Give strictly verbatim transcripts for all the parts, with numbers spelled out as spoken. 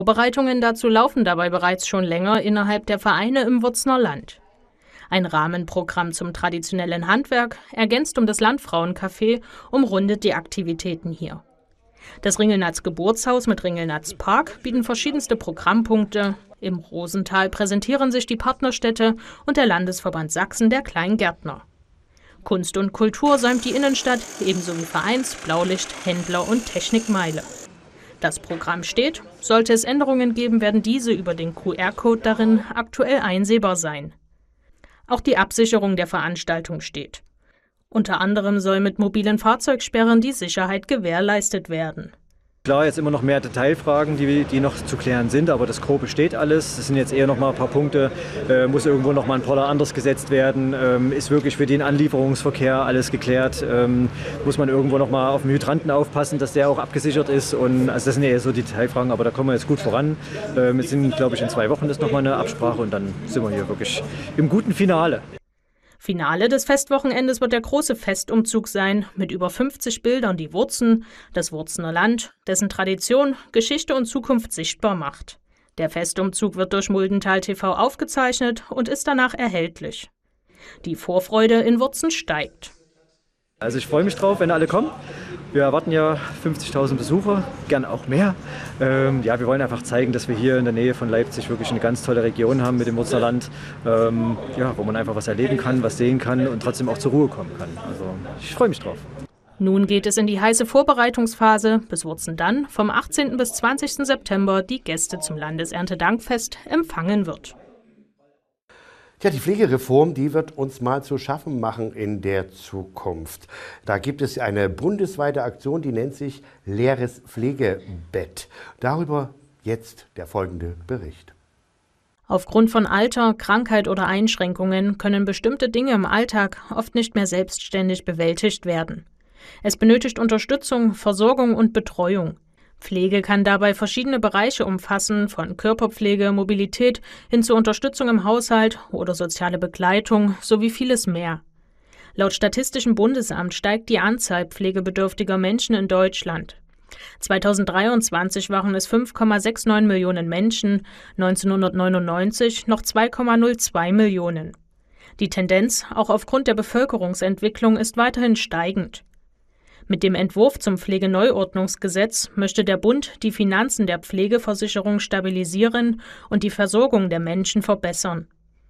Vorbereitungen dazu laufen dabei bereits schon länger innerhalb der Vereine im Wurzner Land. Ein Rahmenprogramm zum traditionellen Handwerk, ergänzt um das Landfrauencafé, umrundet die Aktivitäten hier. Das Ringelnatz Geburtshaus mit Ringelnatz Park bieten verschiedenste Programmpunkte. Im Rosental präsentieren sich die Partnerstädte und der Landesverband Sachsen der Kleingärtner. Kunst und Kultur säumt die Innenstadt, ebenso wie Vereins-, Blaulicht-, Händler- und Technikmeile. Das Programm steht. Sollte es Änderungen geben, werden diese über den Q R-Code darin aktuell einsehbar sein. Auch die Absicherung der Veranstaltung steht. Unter anderem soll mit mobilen Fahrzeugsperren die Sicherheit gewährleistet werden. Klar, jetzt immer noch mehr Detailfragen, die, die noch zu klären sind, aber das Grobe steht alles. Es sind jetzt eher noch mal ein paar Punkte. Äh, muss irgendwo noch mal ein Poller anders gesetzt werden? Ähm, ist wirklich für den Anlieferungsverkehr alles geklärt? Ähm, muss man irgendwo noch mal auf den Hydranten aufpassen, dass der auch abgesichert ist? Und, also das sind eher so die Detailfragen, aber da kommen wir jetzt gut voran. Ähm, es sind, glaube ich, in zwei Wochen ist noch mal eine Absprache und dann sind wir hier wirklich im guten Finale. Finale des Festwochenendes wird der große Festumzug sein, mit über fünfzig Bildern, die Wurzen, das Wurzner Land, dessen Tradition, Geschichte und Zukunft sichtbar macht. Der Festumzug wird durch Muldental T V aufgezeichnet und ist danach erhältlich. Die Vorfreude in Wurzen steigt. Also ich freue mich drauf, wenn alle kommen. Wir erwarten ja fünfzigtausend Besucher, gern auch mehr. Ähm, ja, wir wollen einfach zeigen, dass wir hier in der Nähe von Leipzig wirklich eine ganz tolle Region haben mit dem Wurzner Land, ähm, ja, wo man einfach was erleben kann, was sehen kann und trotzdem auch zur Ruhe kommen kann. Also ich freue mich drauf. Nun geht es in die heiße Vorbereitungsphase, bis Wurzen dann vom achtzehnten bis zwanzigsten September die Gäste zum Landeserntedankfest empfangen wird. Ja, die Pflegereform, die wird uns mal zu schaffen machen in der Zukunft. Da gibt es eine bundesweite Aktion, die nennt sich Leeres Pflegebett. Darüber jetzt der folgende Bericht. Aufgrund von Alter, Krankheit oder Einschränkungen können bestimmte Dinge im Alltag oft nicht mehr selbstständig bewältigt werden. Es benötigt Unterstützung, Versorgung und Betreuung. Pflege kann dabei verschiedene Bereiche umfassen, von Körperpflege, Mobilität hin zur Unterstützung im Haushalt oder soziale Begleitung sowie vieles mehr. Laut Statistischem Bundesamt steigt die Anzahl pflegebedürftiger Menschen in Deutschland. zweitausenddreiundzwanzig waren es fünf Komma neunundsechzig Millionen Menschen, neunzehnhundertneunundneunzig noch zwei Komma null zwei Millionen. Die Tendenz, auch aufgrund der Bevölkerungsentwicklung, ist weiterhin steigend. Mit dem Entwurf zum Pflegeneuordnungsgesetz möchte der Bund die Finanzen der Pflegeversicherung stabilisieren und die Versorgung der Menschen verbessern.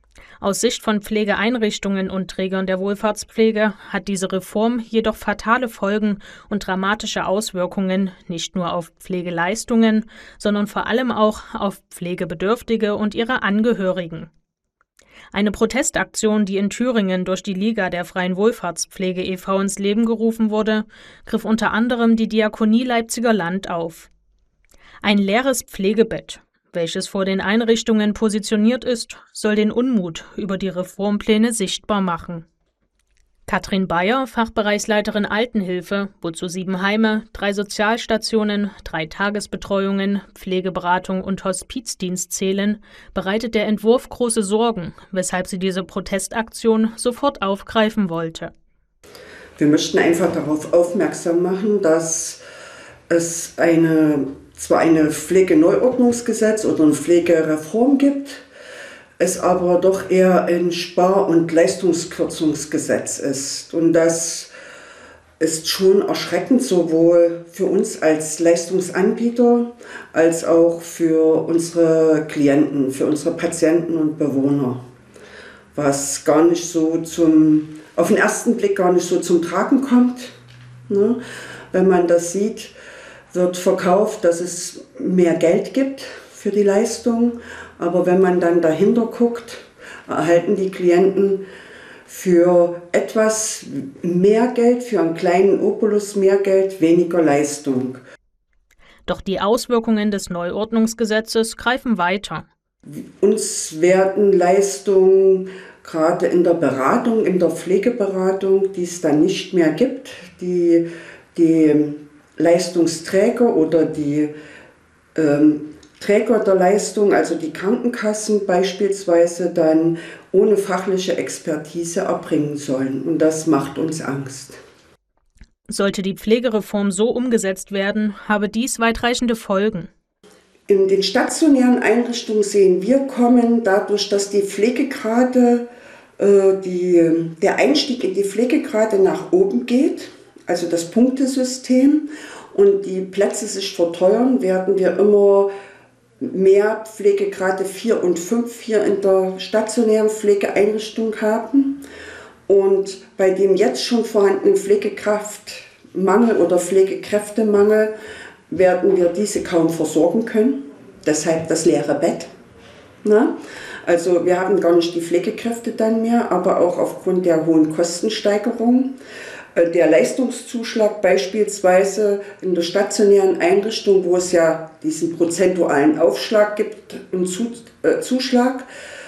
Aus Sicht von Pflegeeinrichtungen und Trägern der Wohlfahrtspflege hat diese Reform jedoch fatale Folgen und dramatische Auswirkungen nicht nur auf Pflegeleistungen, sondern vor allem auch auf Pflegebedürftige und ihre Angehörigen. Eine Protestaktion, die in Thüringen durch die Liga der Freien Wohlfahrtspflege e V ins Leben gerufen wurde, griff unter anderem die Diakonie Leipziger Land auf. Ein leeres Pflegebett, welches vor den Einrichtungen positioniert ist, soll den Unmut über die Reformpläne sichtbar machen. Katrin Bayer, Fachbereichsleiterin Altenhilfe, wozu sieben Heime, drei Sozialstationen, drei Tagesbetreuungen, Pflegeberatung und Hospizdienst zählen, bereitet der Entwurf große Sorgen, weshalb sie diese Protestaktion sofort aufgreifen wollte. Wir möchten einfach darauf aufmerksam machen, dass es eine, zwar ein Pflegeneuordnungsgesetz oder eine Pflegereform gibt, es aber doch eher ein Spar- und Leistungskürzungsgesetz ist. Und das ist schon erschreckend, sowohl für uns als Leistungsanbieter als auch für unsere Klienten, für unsere Patienten und Bewohner. Was gar nicht so zum, auf den ersten Blick gar nicht so zum Tragen kommt. Ne? Wenn man das sieht, wird verkauft, dass es mehr Geld gibt für die Leistung. Aber wenn man dann dahinter guckt, erhalten die Klienten für etwas mehr Geld, für einen kleinen Obolus mehr Geld, weniger Leistung. Doch die Auswirkungen des Neuordnungsgesetzes greifen weiter. Uns werden Leistungen gerade in der Beratung, in der Pflegeberatung, die es dann nicht mehr gibt, die, die Leistungsträger oder die ähm, Träger der Leistung, also die Krankenkassen beispielsweise, dann ohne fachliche Expertise erbringen sollen. Und das macht uns Angst. Sollte die Pflegereform so umgesetzt werden, habe dies weitreichende Folgen. In den stationären Einrichtungen sehen wir kommen, dadurch, dass die Pflegegrade, äh, die, der Einstieg in die Pflegegrade nach oben geht, also das Punktesystem, und die Plätze sich verteuern, werden wir immer mehr Pflegegrade vier und fünf hier in der stationären Pflegeeinrichtung haben. Und bei dem jetzt schon vorhandenen Pflegekraftmangel oder Pflegekräftemangel werden wir diese kaum versorgen können. Deshalb das leere Bett. Na? Also wir haben gar nicht die Pflegekräfte dann mehr, aber auch aufgrund der hohen Kostensteigerung. Der Leistungszuschlag beispielsweise in der stationären Einrichtung, wo es ja diesen prozentualen Aufschlag gibt, einen Zuschlag,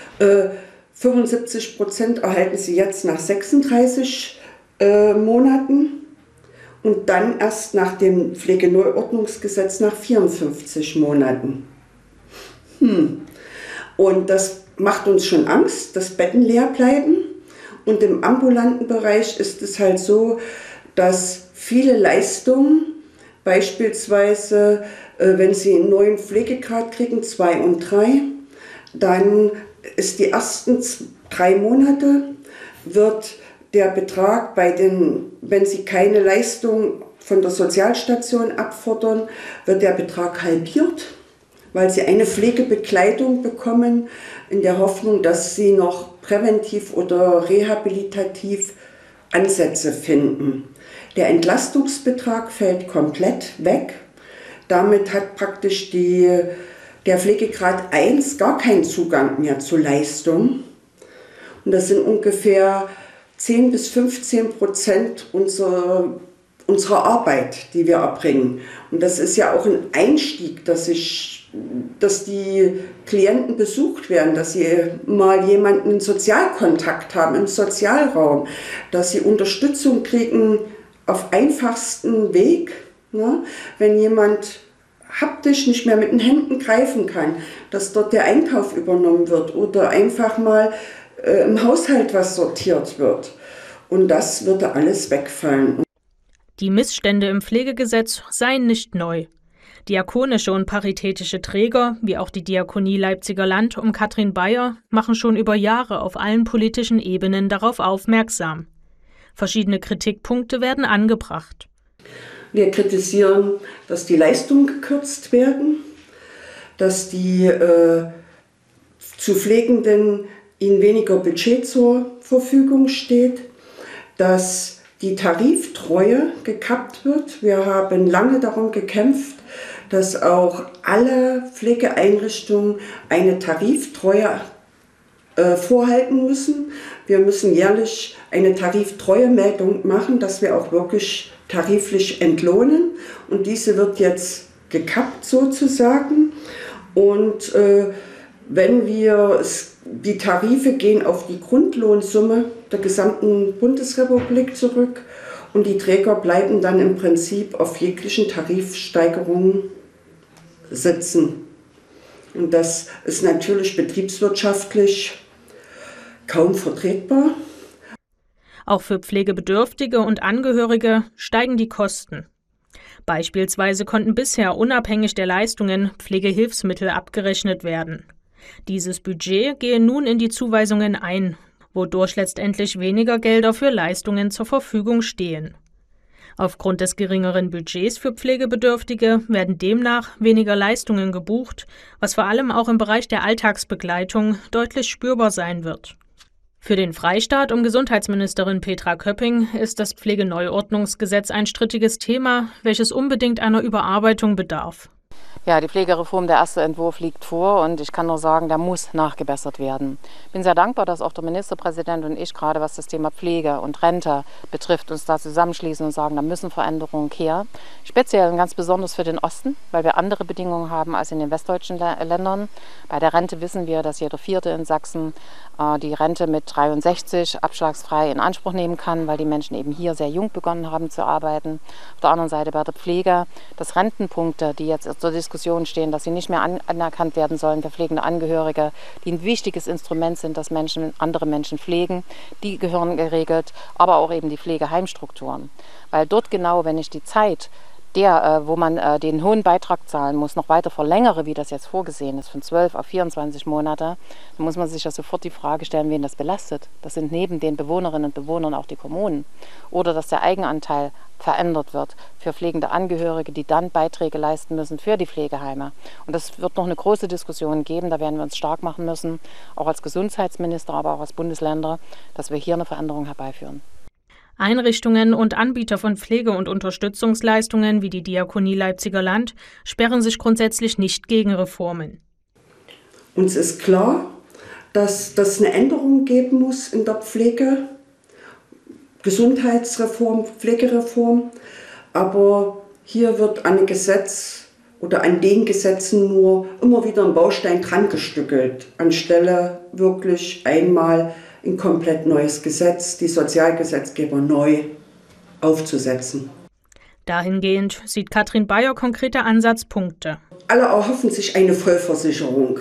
fünfundsiebzig Prozent erhalten Sie jetzt nach sechsunddreißig Monaten und dann erst nach dem Pflegeneuordnungsgesetz nach vierundfünfzig Monaten. Hm. Und das macht uns schon Angst, dass Betten leer bleiben. Und im ambulanten Bereich ist es halt so, dass viele Leistungen, beispielsweise äh, wenn Sie einen neuen Pflegegrad kriegen, zwei und drei, dann ist die ersten drei Monate, wird der Betrag bei den, wenn Sie keine Leistung von der Sozialstation abfordern, wird der Betrag halbiert, weil Sie eine Pflegebekleidung bekommen, in der Hoffnung, dass Sie noch präventiv oder rehabilitativ Ansätze finden. Der Entlastungsbetrag fällt komplett weg. Damit hat praktisch die, der Pflegegrad eins gar keinen Zugang mehr zu Leistung. Und das sind ungefähr zehn bis fünfzehn Prozent unserer, unserer Arbeit, die wir erbringen. Und das ist ja auch ein Einstieg, dass ich dass die Klienten besucht werden, dass sie mal jemanden in Sozialkontakt haben, im Sozialraum, dass sie Unterstützung kriegen auf einfachsten Weg. Ne? Wenn jemand haptisch nicht mehr mit den Händen greifen kann, dass dort der Einkauf übernommen wird oder einfach mal äh, im Haushalt was sortiert wird. Und das würde alles wegfallen. Die Missstände im Pflegegesetz seien nicht neu. Diakonische und paritätische Träger, wie auch die Diakonie Leipziger Land um Katrin Bayer, machen schon über Jahre auf allen politischen Ebenen darauf aufmerksam. Verschiedene Kritikpunkte werden angebracht. Wir kritisieren, dass die Leistungen gekürzt werden, dass die äh, zu Pflegenden ihnen weniger Budget zur Verfügung steht, dass die Tariftreue gekappt wird. Wir haben lange darum gekämpft, dass auch alle Pflegeeinrichtungen eine Tariftreue äh, vorhalten müssen. Wir müssen jährlich eine Tariftreuemeldung machen, dass wir auch wirklich tariflich entlohnen. Und diese wird jetzt gekappt sozusagen. Und äh, wenn wir, die Tarife gehen auf die Grundlohnsumme der gesamten Bundesrepublik zurück und die Träger bleiben dann im Prinzip auf jeglichen Tarifsteigerungen sitzen. Und das ist natürlich betriebswirtschaftlich kaum vertretbar. Auch für Pflegebedürftige und Angehörige steigen die Kosten. Beispielsweise konnten bisher unabhängig der Leistungen Pflegehilfsmittel abgerechnet werden. Dieses Budget gehe nun in die Zuweisungen ein, wodurch letztendlich weniger Gelder für Leistungen zur Verfügung stehen. Aufgrund des geringeren Budgets für Pflegebedürftige werden demnach weniger Leistungen gebucht, was vor allem auch im Bereich der Alltagsbegleitung deutlich spürbar sein wird. Für den Freistaat um Gesundheitsministerin Petra Köpping ist das Pflegeneuordnungsgesetz ein strittiges Thema, welches unbedingt einer Überarbeitung bedarf. Ja, die Pflegereform, der erste Entwurf liegt vor und ich kann nur sagen, der muss nachgebessert werden. Ich bin sehr dankbar, dass auch der Ministerpräsident und ich, gerade was das Thema Pflege und Rente betrifft, uns da zusammenschließen und sagen, da müssen Veränderungen her. Speziell und ganz besonders für den Osten, weil wir andere Bedingungen haben als in den westdeutschen Ländern. Bei der Rente wissen wir, dass jeder Vierte in Sachsen äh, die Rente mit dreiundsechzig abschlagsfrei in Anspruch nehmen kann, weil die Menschen eben hier sehr jung begonnen haben zu arbeiten. Auf der anderen Seite bei der Pflege, dass Rentenpunkte, die jetzt zur Diskussion stehen, dass sie nicht mehr an, anerkannt werden sollen für pflegende Angehörige, die ein wichtiges Instrument sind, dass Menschen andere Menschen pflegen. Die gehören geregelt, aber auch eben die Pflegeheimstrukturen. Weil dort genau, wenn ich die Zeit der, äh, wo man äh, den hohen Beitrag zahlen muss, noch weiter verlängere, wie das jetzt vorgesehen ist, von zwölf auf vierundzwanzig Monate, dann muss man sich ja sofort die Frage stellen, wen das belastet. Das sind neben den Bewohnerinnen und Bewohnern auch die Kommunen. Oder dass der Eigenanteil verändert wird für pflegende Angehörige, die dann Beiträge leisten müssen für die Pflegeheime. Und das wird noch eine große Diskussion geben, da werden wir uns stark machen müssen, auch als Gesundheitsminister, aber auch als Bundesländer, dass wir hier eine Veränderung herbeiführen. Einrichtungen und Anbieter von Pflege- und Unterstützungsleistungen wie die Diakonie Leipziger Land sperren sich grundsätzlich nicht gegen Reformen. Uns ist klar, dass es eine Änderung geben muss in der Pflege, Gesundheitsreform, Pflegereform, aber hier wird an ein Gesetz oder an den Gesetzen nur immer wieder ein Baustein dran gestückelt, anstelle wirklich einmal ein komplett neues Gesetz, die Sozialgesetzgeber neu aufzusetzen. Dahingehend sieht Katrin Bayer konkrete Ansatzpunkte. Alle erhoffen sich eine Vollversicherung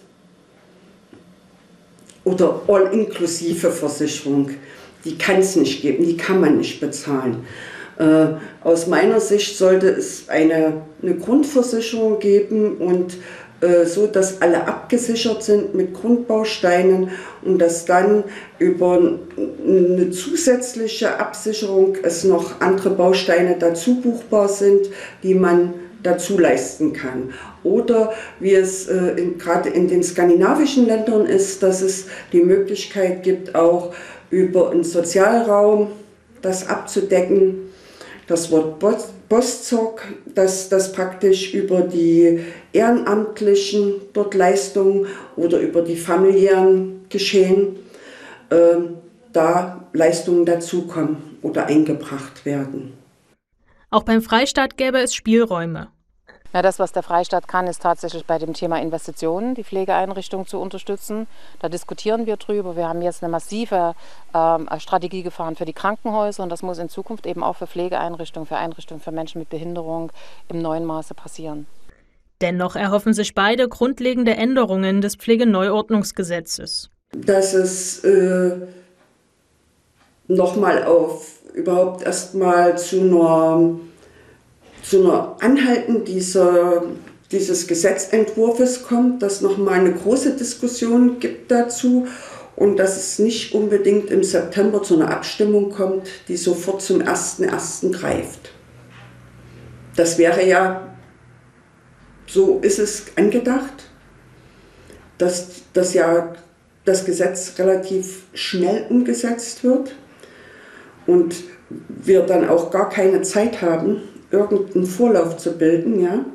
oder all-inklusive Versicherung. Die kann es nicht geben, die kann man nicht bezahlen. Äh, aus meiner Sicht sollte es eine, eine Grundversicherung geben und äh, so, dass alle abgesichert sind mit Grundbausteinen und dass dann über eine zusätzliche Absicherung es noch andere Bausteine dazu buchbar sind, die man dazu leisten kann. Oder wie es äh, gerade in den skandinavischen Ländern ist, dass es die Möglichkeit gibt, auch über einen Sozialraum das abzudecken. Das Wort Bostock, dass das praktisch über die ehrenamtlichen dort Leistungen oder über die familiären Geschehen äh, da Leistungen dazukommen oder eingebracht werden. Auch beim Freistaat gäbe es Spielräume. Na, das, was der Freistaat kann, ist tatsächlich bei dem Thema Investitionen, die Pflegeeinrichtungen zu unterstützen. Da diskutieren wir drüber. Wir haben jetzt eine massive ähm, Strategie gefahren für die Krankenhäuser und das muss in Zukunft eben auch für Pflegeeinrichtungen, für Einrichtungen für Menschen mit Behinderung im neuen Maße passieren. Dennoch erhoffen sich beide grundlegende Änderungen des Pflegeneuordnungsgesetzes. Dass es äh, nochmal auf überhaupt erstmal zu einer zu einer Anhalten dieser, dieses Gesetzentwurfs kommt, dass nochmal eine große Diskussion gibt dazu und dass es nicht unbedingt im September zu einer Abstimmung kommt, die sofort zum ersten ersten greift. Das wäre ja, so ist es angedacht, dass, dass ja das Gesetz relativ schnell umgesetzt wird und wir dann auch gar keine Zeit haben, irgendeinen Vorlauf zu bilden. Ja?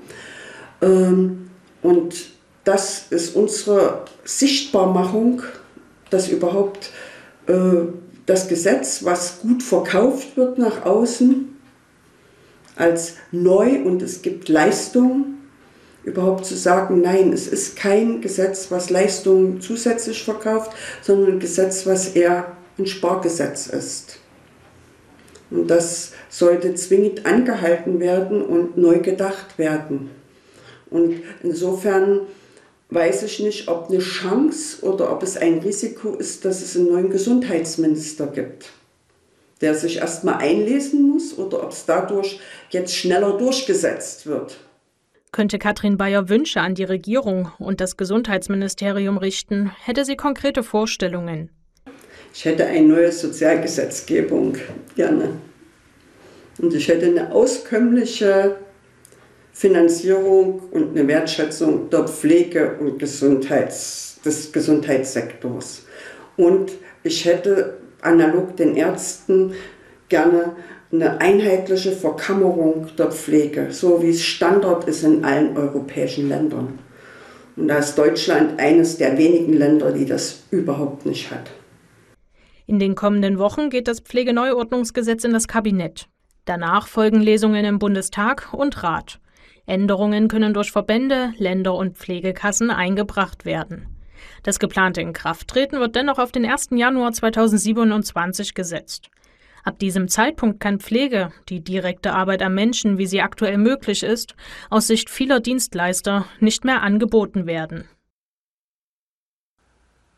Und das ist unsere Sichtbarmachung, dass überhaupt das Gesetz, was gut verkauft wird nach außen, als neu und es gibt Leistung, überhaupt zu sagen, nein, es ist kein Gesetz, was Leistungen zusätzlich verkauft, sondern ein Gesetz, was eher ein Spargesetz ist. Und das sollte zwingend angehalten werden und neu gedacht werden. Und insofern weiß ich nicht, ob eine Chance oder ob es ein Risiko ist, dass es einen neuen Gesundheitsminister gibt, der sich erstmal einlesen muss oder ob es dadurch jetzt schneller durchgesetzt wird. Könnte Katrin Bayer Wünsche an die Regierung und das Gesundheitsministerium richten, hätte sie konkrete Vorstellungen. Ich hätte eine neue Sozialgesetzgebung gerne. Und ich hätte eine auskömmliche Finanzierung und eine Wertschätzung der Pflege und Gesundheits, des Gesundheitssektors. Und ich hätte analog den Ärzten gerne eine einheitliche Verkammerung der Pflege, so wie es Standard ist in allen europäischen Ländern. Und da ist Deutschland eines der wenigen Länder, die das überhaupt nicht hat. In den kommenden Wochen geht das Pflegeneuordnungsgesetz in das Kabinett. Danach folgen Lesungen im Bundestag und Rat. Änderungen können durch Verbände, Länder und Pflegekassen eingebracht werden. Das geplante Inkrafttreten wird dennoch auf den ersten Januar zweitausendsiebenundzwanzig gesetzt. Ab diesem Zeitpunkt kann Pflege, die direkte Arbeit am Menschen, wie sie aktuell möglich ist, aus Sicht vieler Dienstleister nicht mehr angeboten werden.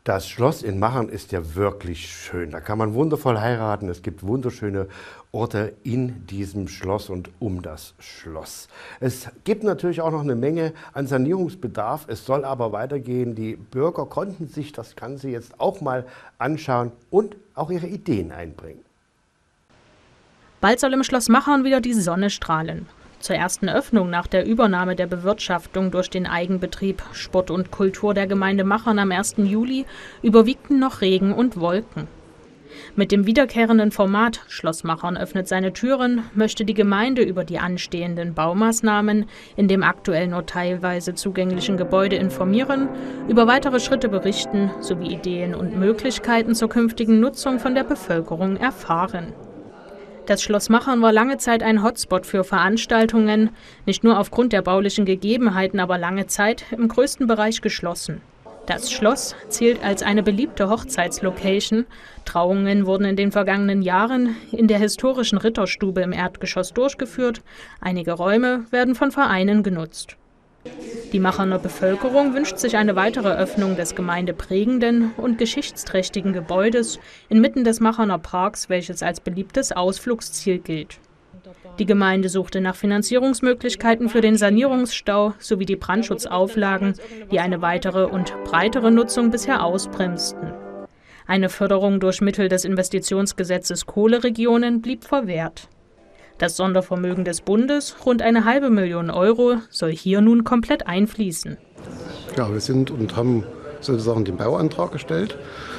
Das Schloss in Machern ist ja wirklich schön. Da kann man wundervoll heiraten. Es gibt wunderschöne Orte in diesem Schloss und um das Schloss. Es gibt natürlich auch noch eine Menge an Sanierungsbedarf. Es soll aber weitergehen. Die Bürger konnten sich das Ganze jetzt auch mal anschauen und auch ihre Ideen einbringen. Bald soll im Schloss Machern wieder die Sonne strahlen. Zur ersten Öffnung nach der Übernahme der Bewirtschaftung durch den Eigenbetrieb Sport und Kultur der Gemeinde Machern am ersten Juli überwiegten noch Regen und Wolken. Mit dem wiederkehrenden Format Schloss Machern öffnet seine Türen möchte die Gemeinde über die anstehenden Baumaßnahmen in dem aktuell nur teilweise zugänglichen Gebäude informieren, über weitere Schritte berichten sowie Ideen und Möglichkeiten zur künftigen Nutzung von der Bevölkerung erfahren. Das Schloss Machern war lange Zeit ein Hotspot für Veranstaltungen, nicht nur aufgrund der baulichen Gegebenheiten, aber lange Zeit im größten Bereich geschlossen. Das Schloss zählt als eine beliebte Hochzeitslocation. Trauungen wurden in den vergangenen Jahren in der historischen Ritterstube im Erdgeschoss durchgeführt. Einige Räume werden von Vereinen genutzt. Die Macherner Bevölkerung wünscht sich eine weitere Öffnung des gemeindeprägenden und geschichtsträchtigen Gebäudes inmitten des Macherner Parks, welches als beliebtes Ausflugsziel gilt. Die Gemeinde suchte nach Finanzierungsmöglichkeiten für den Sanierungsstau sowie die Brandschutzauflagen, die eine weitere und breitere Nutzung bisher ausbremsten. Eine Förderung durch Mittel des Investitionsgesetzes Kohleregionen blieb verwehrt. Das Sondervermögen des Bundes, rund eine halbe Million Euro, soll hier nun komplett einfließen. Ja, wir sind und haben sozusagen den Bauantrag gestellt.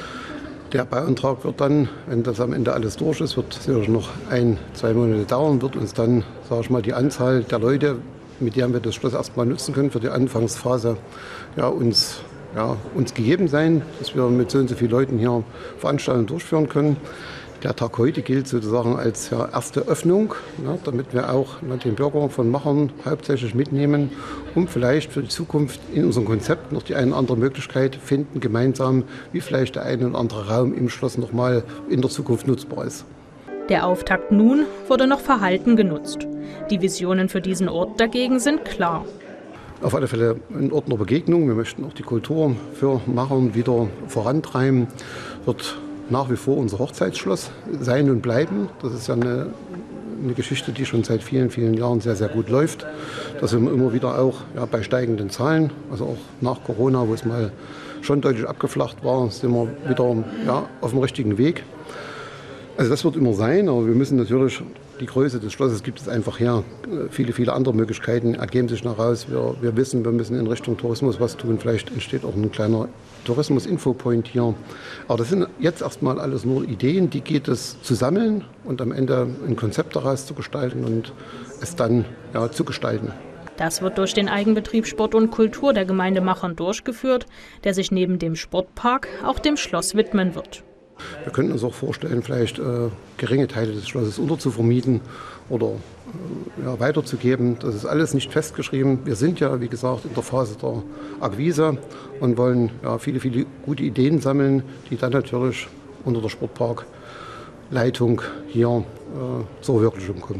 Der Bauantrag wird dann, wenn das am Ende alles durch ist, wird sicherlich noch ein, zwei Monate dauern, wird uns dann, sage ich mal, die Anzahl der Leute, mit der wir das Schloss erstmal nutzen können für die Anfangsphase, ja, uns, ja, uns gegeben sein, dass wir mit so und so vielen Leuten hier Veranstaltungen durchführen können. Der Tag heute gilt sozusagen als ja, erste Öffnung, ja, damit wir auch na, den Bürger von Machern hauptsächlich mitnehmen, um vielleicht für die Zukunft in unserem Konzept noch die eine oder andere Möglichkeit finden, gemeinsam, wie vielleicht der eine oder andere Raum im Schloss noch mal in der Zukunft nutzbar ist. Der Auftakt nun wurde noch verhalten genutzt. Die Visionen für diesen Ort dagegen sind klar. Auf alle Fälle ein Ort der Begegnung. Wir möchten auch die Kultur für Machern wieder vorantreiben. Wird nach wie vor unser Hochzeitsschloss sein und bleiben. Das ist ja eine, eine Geschichte, die schon seit vielen, vielen Jahren sehr, sehr gut läuft. Da sind wir immer wieder auch ja, bei steigenden Zahlen, also auch nach Corona, wo es mal schon deutlich abgeflacht war, sind wir wieder ja, auf dem richtigen Weg. Also das wird immer sein, aber wir müssen natürlich, die Größe des Schlosses gibt es einfach her. Viele, viele andere Möglichkeiten ergeben sich noch raus. Wir, wir wissen, wir müssen in Richtung Tourismus was tun. Vielleicht entsteht auch ein kleiner Tourismus-Infopoint hier. Aber das sind jetzt erstmal alles nur Ideen, die geht es zu sammeln und am Ende ein Konzept daraus zu gestalten und es dann ja, zu gestalten. Das wird durch den Eigenbetrieb Sport und Kultur der Gemeinde Machern durchgeführt, der sich neben dem Sportpark auch dem Schloss widmen wird. Wir könnten uns auch vorstellen, vielleicht äh, geringe Teile des Schlosses unterzuvermieten oder äh, ja, weiterzugeben. Das ist alles nicht festgeschrieben. Wir sind ja, wie gesagt, in der Phase der Akquise und wollen ja, viele, viele gute Ideen sammeln, die dann natürlich unter der Sportparkleitung hier äh, zur Verwirklichung kommen.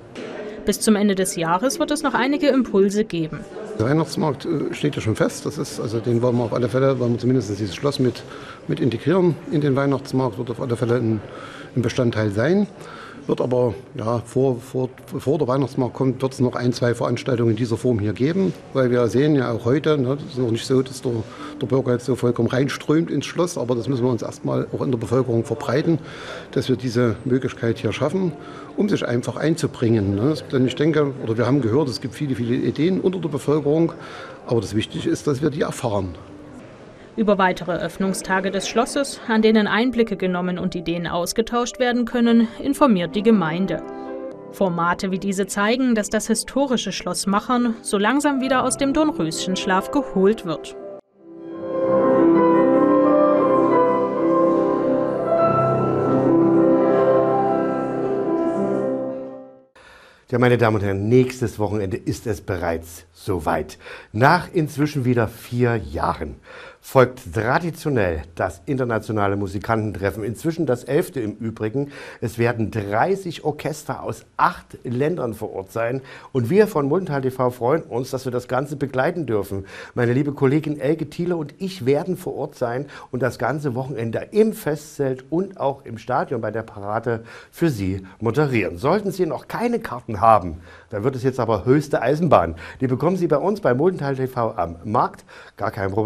Bis zum Ende des Jahres wird es noch einige Impulse geben. Der Weihnachtsmarkt äh, steht ja schon fest. Das ist, also den wollen wir auf alle Fälle, wollen wir zumindest dieses Schloss mit, mit integrieren in den Weihnachtsmarkt. Wird auf alle Fälle ein, ein Bestandteil sein. Wird aber ja, vor, vor, vor der Weihnachtsmarkt kommt, wird es noch ein, zwei Veranstaltungen in dieser Form hier geben. Weil wir sehen ja auch heute, ne, das ist noch nicht so, dass der, der Bürger jetzt so vollkommen reinströmt ins Schloss. Aber das müssen wir uns erstmal auch in der Bevölkerung verbreiten, dass wir diese Möglichkeit hier schaffen, um sich einfach einzubringen. Ne. Denn ich denke, oder wir haben gehört, es gibt viele, viele Ideen unter der Bevölkerung. Aber das Wichtige ist, dass wir die erfahren. Über weitere Öffnungstage des Schlosses, an denen Einblicke genommen und Ideen ausgetauscht werden können, informiert die Gemeinde. Formate wie diese zeigen, dass das historische Schloss Machern so langsam wieder aus dem Dornröschenschlaf geholt wird. Ja, meine Damen und Herren, nächstes Wochenende ist es bereits soweit. Nach inzwischen wieder vier Jahren folgt traditionell das internationale Musikantentreffen, inzwischen das elfte im Übrigen. Es werden dreißig Orchester aus acht Ländern vor Ort sein und wir von Muldental T V freuen uns, dass wir das Ganze begleiten dürfen. Meine liebe Kollegin Elke Thiele und ich werden vor Ort sein und das ganze Wochenende im Festzelt und auch im Stadion bei der Parade für Sie moderieren. Sollten Sie noch keine Karten haben, dann wird es jetzt aber höchste Eisenbahn. Die bekommen Sie bei uns bei Muldental T V am Markt, gar kein Problem.